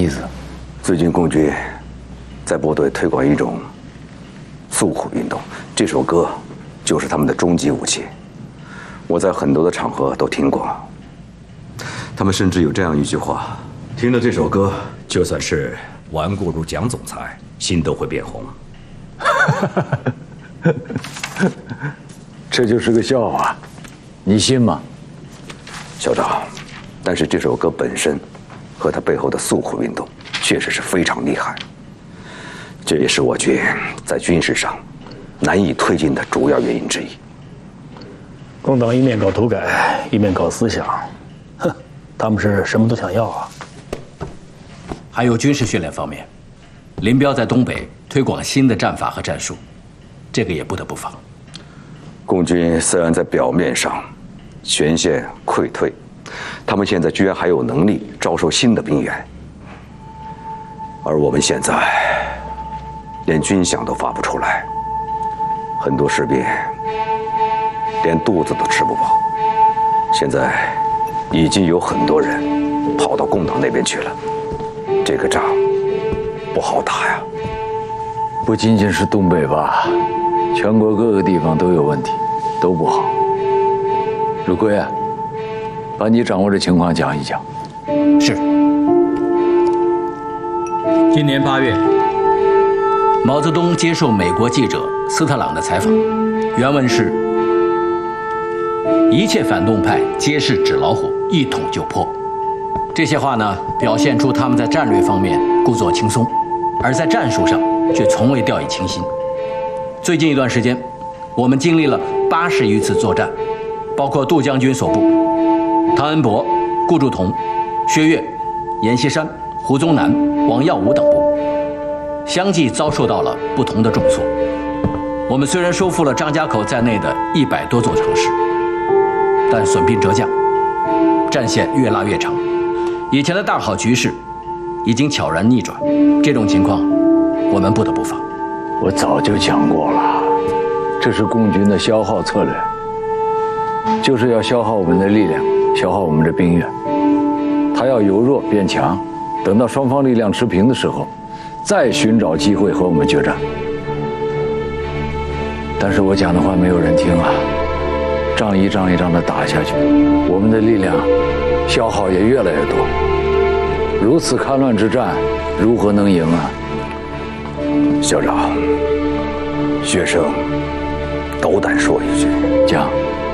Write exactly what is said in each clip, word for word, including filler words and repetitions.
思？ 最近共军在部队推广一种诉苦运动，这首歌就是他们的终极武器。我在很多的场合都听过。他们甚至有这样一句话：听了这首歌，就算是顽固如蒋总裁，心都会变红。 这就是个笑话，你信吗？ 校长，但是这首歌本身和它背后的诉苦运动确实是非常厉害，这也是我军在军事上难以推进的主要原因之一。 共党一面搞土改，一面搞思想，哼，他们是什么都想要啊。 还有军事训练方面，林彪在东北推广新的战法和战术，这个也不得不防。 共军虽然在表面上全线溃退，他们现在居然还有能力招收新的兵员，而我们现在连军饷都发不出来，很多士兵连肚子都吃不饱。现在已经有很多人跑到共党那边去了，这个仗不好打呀。 不仅仅是东北吧，全国各个地方都有问题，都不好。陆贵啊，把你掌握的情况讲一讲。 是。今年八月，毛泽东接受美国记者斯特朗的采访，原文是：一切反动派皆是纸老虎，一捅就破。这些话呢，表现出他们在战略方面故作轻松，而在战术上却从未掉以轻心。最近一段时间，我们经历了八十余次作战，包括杜将军所部、汤恩伯、顾祝同、薛岳、阎锡山、胡宗南、王耀武等部，相继遭受到了不同的重挫。我们虽然收复了张家口在内的一百多座城市，但损兵折将，战线越拉越长，以前的大好局势已经悄然逆转。这种情况，我们不得不防。 我早就讲过了，这是共军的消耗策略，就是要消耗我们的力量，消耗我们的兵员。他要由弱变强，等到双方力量持平的时候，再寻找机会和我们决战。但是我讲的话没有人听啊，仗一仗一仗的打下去，我们的力量消耗也越来越多。如此戡乱之战，如何能赢啊？ 校长，学生斗胆说一句， 讲。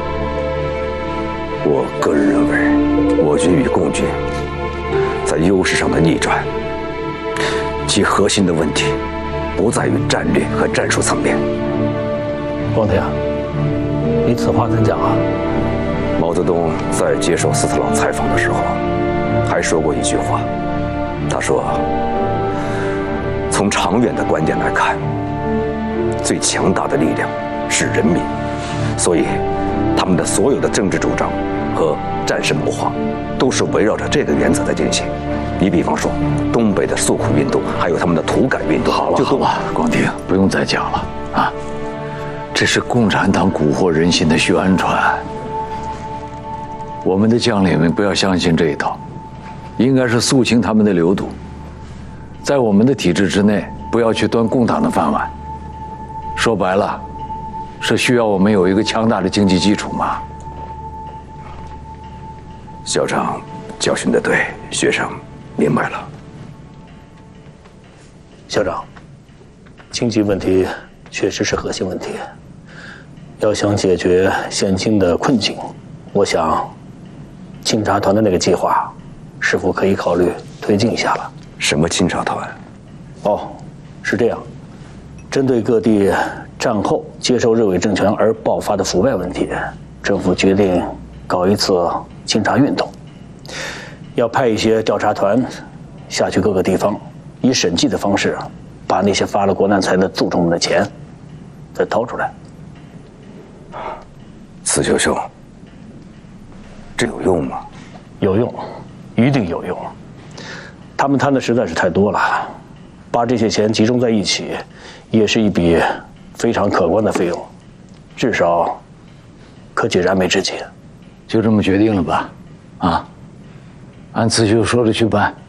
我个人认为，我军与共军在优势上的逆转，其核心的问题不在于战略和战术层面。 光天，你此话怎讲啊？ 毛泽东在接受斯特朗采访的时候，还说过一句话，他说：“从长远的观点来看，最强大的力量是人民，所以他们的所有的政治主张和战事谋划都是围绕着这个原则在进行。你比方说，东北的诉苦运动，还有他们的土改运动， 好了就好了，光庭，不用再讲了啊！这是共产党蛊惑人心的宣传。我们的将领们不要相信这一套，应该是肃清他们的流毒，在我们的体制之内，不要去端共党的饭碗。说白了，是需要我们有一个强大的经济基础嘛。 校长教训得对，学生明白了。 校长，经济问题确实是核心问题。要想解决现今的困境，我想，清查团的那个计划，是否可以考虑推进一下了？ 什么清查团？ 哦，是这样，针对各地战后接受日伪政权而爆发的腐败问题，政府决定搞一次清查运动，要派一些调查团下去各个地方，以审计的方式，把那些发了国难财的蛀虫们的钱再掏出来。 刺绣兄，这有用吗？ 有用，一定有用。他们贪的实在是太多了，把这些钱集中在一起，也是一笔非常可观的费用，至少可解燃眉之急。 就这么决定了吧？啊，按刺绣说的去办。